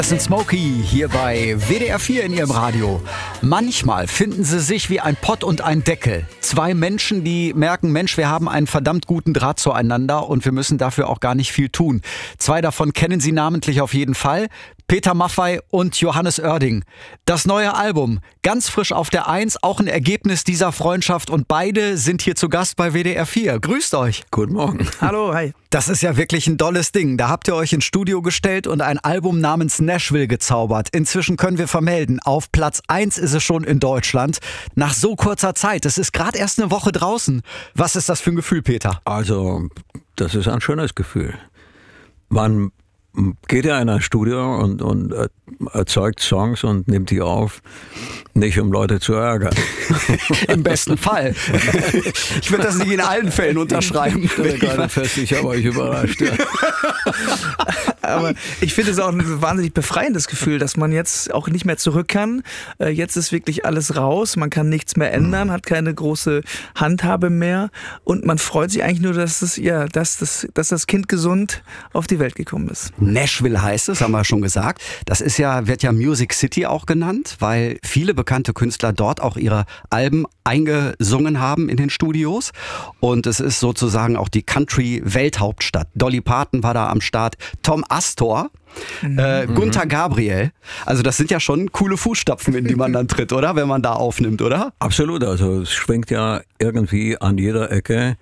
Das sind Smokey hier bei WDR 4 in ihrem Radio. Manchmal finden sie sich wie ein Pott und ein Deckel. Zwei Menschen, die merken, Mensch, wir haben einen verdammt guten Draht zueinander und wir müssen dafür auch gar nicht viel tun. Zwei davon kennen Sie namentlich auf jeden Fall. Peter Maffay und Johannes Oerding. Das neue Album, ganz frisch auf der 1, auch ein Ergebnis dieser Freundschaft und beide sind hier zu Gast bei WDR 4. Grüßt euch. Guten Morgen. Hallo, hi. Das ist ja wirklich ein dolles Ding. Da habt ihr euch ins Studio gestellt und ein Album namens Nashville gezaubert. Inzwischen können wir vermelden, auf Platz 1 ist es schon in Deutschland. Nach so kurzer Zeit, es ist gerade erst eine Woche draußen. Was ist das für ein Gefühl, Peter? Also, das ist ein schönes Gefühl. Man geht ja in ein Studio und erzeugt Songs und nimmt die auf, nicht um Leute zu ärgern. Im besten Fall. Ich würde das nicht in allen Fällen unterschreiben. Ich bin gerade fest, ich habe euch überrascht. Ja. Aber ich finde es auch ein wahnsinnig befreiendes Gefühl, dass man jetzt auch nicht mehr zurück kann. Jetzt ist wirklich alles raus, man kann nichts mehr ändern, hat keine große Handhabe mehr und man freut sich eigentlich nur, dass das Kind gesund auf die Welt gekommen ist. Nashville heißt es, haben wir schon gesagt. Das wird ja Music City auch genannt, weil viele bekannte Künstler dort auch ihre Alben eingesungen haben in den Studios. Und es ist sozusagen auch die Country-Welthauptstadt. Dolly Parton war da am Start, Tom Astor, Gunther Gabriel. Also das sind ja schon coole Fußstapfen, in die man dann tritt, oder? Wenn man da aufnimmt, oder? Absolut, also es schwingt ja irgendwie an jeder Ecke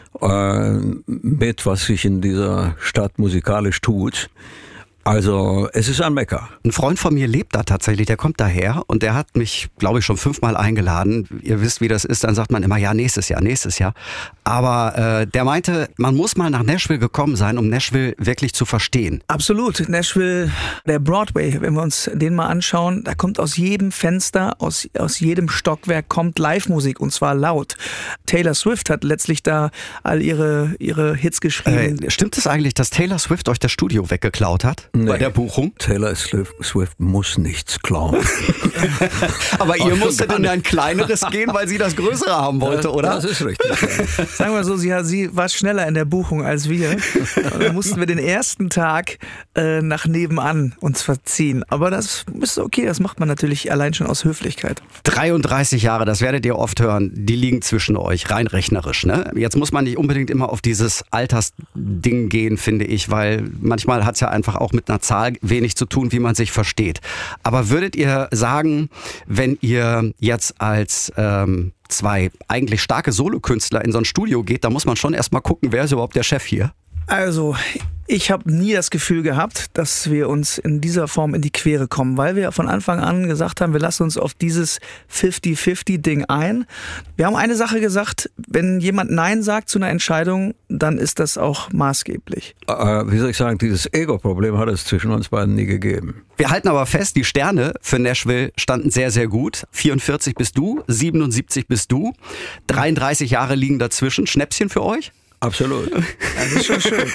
mit, was sich in dieser Stadt musikalisch tut. Also es ist ein Mekka. Ein Freund von mir lebt da tatsächlich, der kommt daher und der hat mich, glaube ich, schon 5-mal eingeladen. Ihr wisst, wie das ist, dann sagt man immer, ja, nächstes Jahr. Aber der meinte, man muss mal nach Nashville gekommen sein, um Nashville wirklich zu verstehen. Absolut. Nashville, der Broadway, wenn wir uns den mal anschauen, da kommt aus jedem Fenster, aus jedem Stockwerk kommt Live-Musik und zwar laut. Taylor Swift hat letztlich da all ihre Hits geschrieben. Stimmt es eigentlich, dass Taylor Swift euch das Studio weggeklaut hat? Nee. Bei der Buchung? Taylor Swift muss nichts klauen. Aber ihr musstet in ein kleineres gehen, weil sie das Größere haben wollte, oder? Das ist richtig. Ja. Sagen wir so, sie war schneller in der Buchung als wir. Und dann mussten wir den ersten Tag nach nebenan uns verziehen. Aber das ist okay, das macht man natürlich allein schon aus Höflichkeit. 33 Jahre, das werdet ihr oft hören, die liegen zwischen euch, rein rechnerisch. Ne? Jetzt muss man nicht unbedingt immer auf dieses Altersding gehen, finde ich, weil manchmal hat es ja einfach auch mit einer Zahl wenig zu tun, wie man sich versteht. Aber würdet ihr sagen, wenn ihr jetzt als zwei eigentlich starke Solokünstler in so ein Studio geht, da muss man schon erstmal gucken, wer ist überhaupt der Chef hier? Also, ich habe nie das Gefühl gehabt, dass wir uns in dieser Form in die Quere kommen, weil wir von Anfang an gesagt haben, wir lassen uns auf dieses 50-50-Ding ein. Wir haben eine Sache gesagt, wenn jemand Nein sagt zu einer Entscheidung, dann ist das auch maßgeblich. Wie soll ich sagen, dieses Ego-Problem hat es zwischen uns beiden nie gegeben. Wir halten aber fest, die Sterne für Nashville standen sehr, sehr gut. 44 bist du, 77 bist du, 33 Jahre liegen dazwischen. Schnäpschen für euch? Absolut. Das ist schon schön.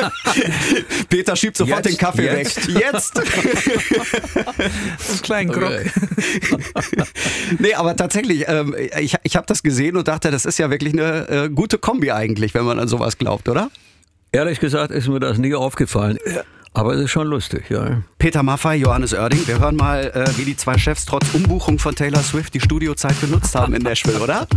Peter schiebt sofort den Kaffee weg. Jetzt! Das ist klein Grog. Okay. Nee, aber tatsächlich, ich habe das gesehen und dachte, das ist ja wirklich eine gute Kombi eigentlich, wenn man an sowas glaubt, oder? Ehrlich gesagt ist mir das nie aufgefallen. Aber es ist schon lustig, ja. Peter Maffay, Johannes Oerding, wir hören mal, wie die zwei Chefs trotz Umbuchung von Taylor Swift die Studiozeit genutzt haben in Nashville, oder?